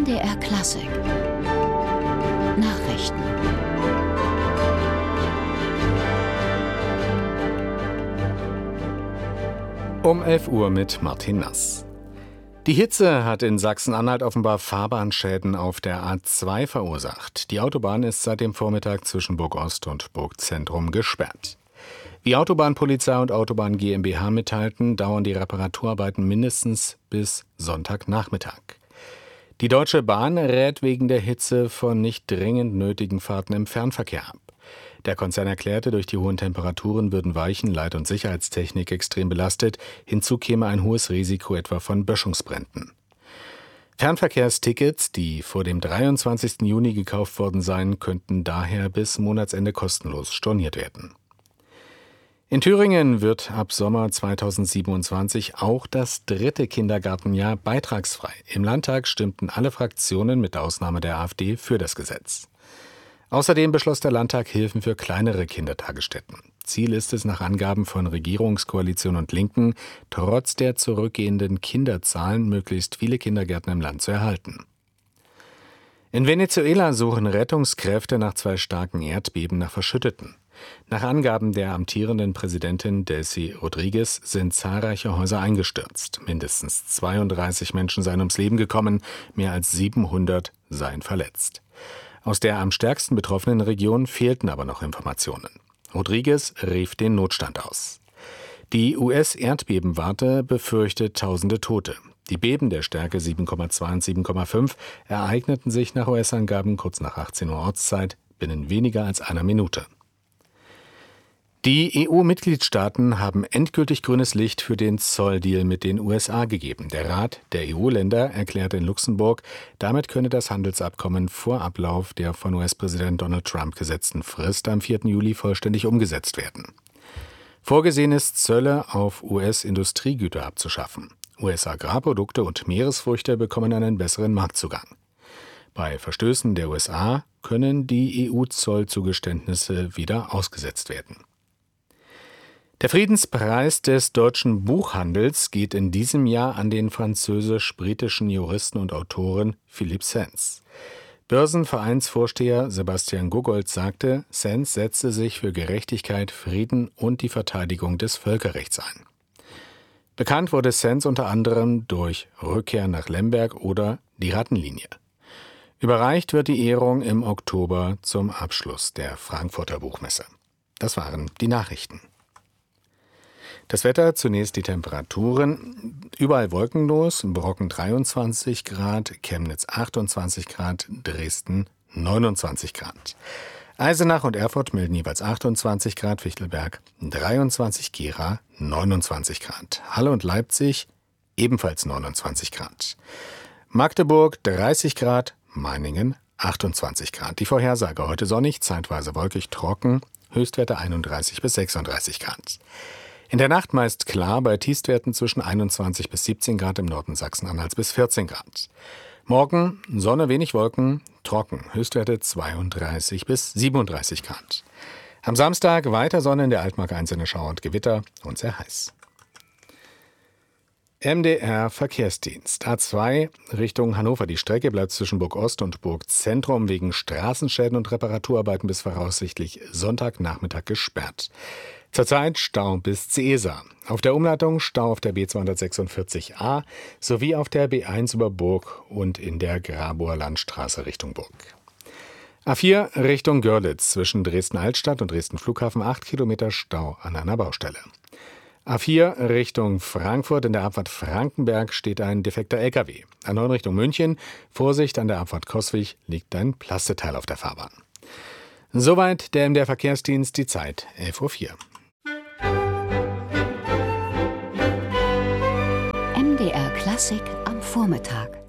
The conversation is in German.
MDR Klassik Nachrichten. Um 11 Uhr mit Martin Nass. Die Hitze hat in Sachsen-Anhalt offenbar Fahrbahnschäden auf der A2 verursacht. Die Autobahn ist seit dem Vormittag zwischen Burg-Ost und Burg-Zentrum gesperrt. Wie Autobahnpolizei und Autobahn GmbH mitteilten, dauern die Reparaturarbeiten mindestens bis Sonntagnachmittag. Die Deutsche Bahn rät wegen der Hitze von nicht dringend nötigen Fahrten im Fernverkehr ab. Der Konzern erklärte, durch die hohen Temperaturen würden Weichen-, Leit- und Sicherheitstechnik extrem belastet. Hinzu käme ein hohes Risiko etwa von Böschungsbränden. Fernverkehrstickets, die vor dem 23. Juni gekauft worden seien, könnten daher bis Monatsende kostenlos storniert werden. In Thüringen wird ab Sommer 2027 auch das 3. Kindergartenjahr beitragsfrei. Im Landtag stimmten alle Fraktionen mit Ausnahme der AfD für das Gesetz. Außerdem beschloss der Landtag Hilfen für kleinere Kindertagesstätten. Ziel ist es nach Angaben von Regierungskoalition und Linken, trotz der zurückgehenden Kinderzahlen möglichst viele Kindergärten im Land zu erhalten. In Venezuela suchen Rettungskräfte nach 2 starken Erdbeben nach Verschütteten. Nach Angaben der amtierenden Präsidentin Delcy Rodriguez sind zahlreiche Häuser eingestürzt. Mindestens 32 Menschen seien ums Leben gekommen, mehr als 700 seien verletzt. Aus der am stärksten betroffenen Region fehlten aber noch Informationen. Rodriguez rief den Notstand aus. Die US-Erdbebenwarte befürchtet tausende Tote. Die Beben der Stärke 7,2 und 7,5 ereigneten sich nach US-Angaben kurz nach 18 Uhr Ortszeit binnen weniger als einer Minute. Die EU-Mitgliedstaaten haben endgültig grünes Licht für den Zolldeal mit den USA gegeben. Der Rat der EU-Länder erklärte in Luxemburg, damit könne das Handelsabkommen vor Ablauf der von US-Präsident Donald Trump gesetzten Frist am 4. Juli vollständig umgesetzt werden. Vorgesehen ist, Zölle auf US-Industriegüter abzuschaffen. US-Agrarprodukte und Meeresfrüchte bekommen einen besseren Marktzugang. Bei Verstößen der USA können die EU-Zollzugeständnisse wieder ausgesetzt werden. Der Friedenspreis des deutschen Buchhandels geht in diesem Jahr an den französisch-britischen Juristen und Autoren Philippe Sands. Börsenvereinsvorsteher Sebastian Goggold sagte, Sands setzte sich für Gerechtigkeit, Frieden und die Verteidigung des Völkerrechts ein. Bekannt wurde Sands unter anderem durch Rückkehr nach Lemberg oder Die Rattenlinie. Überreicht wird die Ehrung im Oktober zum Abschluss der Frankfurter Buchmesse. Das waren die Nachrichten. Das Wetter, zunächst die Temperaturen, überall wolkenlos, Brocken 23 Grad, Chemnitz 28 Grad, Dresden 29 Grad. Eisenach und Erfurt melden jeweils 28 Grad, Fichtelberg 23, Gera 29 Grad. Halle und Leipzig ebenfalls 29 Grad. Magdeburg 30 Grad, Meiningen 28 Grad. Die Vorhersage heute sonnig, zeitweise wolkig, trocken, Höchstwerte 31 bis 36 Grad. In der Nacht meist klar, bei Tiefstwerten zwischen 21 bis 17 Grad, im Norden Sachsen-Anhalts bis 14 Grad. Morgen Sonne, wenig Wolken, trocken, Höchstwerte 32 bis 37 Grad. Am Samstag weiter Sonne, in der Altmark einzelne Schauer und Gewitter und sehr heiß. MDR Verkehrsdienst. A2 Richtung Hannover. Die Strecke bleibt zwischen Burg-Ost und Burg-Zentrum wegen Straßenschäden und Reparaturarbeiten bis voraussichtlich Sonntagnachmittag gesperrt. Zurzeit Stau bis Zeesa. Auf der Umleitung Stau auf der B246a sowie auf der B1 über Burg und in der Grabower Landstraße Richtung Burg. A4 Richtung Görlitz zwischen Dresden-Altstadt und Dresden-Flughafen 8 Kilometer Stau an einer Baustelle. A4 Richtung Frankfurt, in der Abfahrt Frankenberg steht ein defekter LKW. A9 Richtung München, Vorsicht, an der Abfahrt Coswig liegt ein Plasteteil auf der Fahrbahn. Soweit der MDR Verkehrsdienst, die Zeit 11:04 Uhr. MDR Klassik am Vormittag.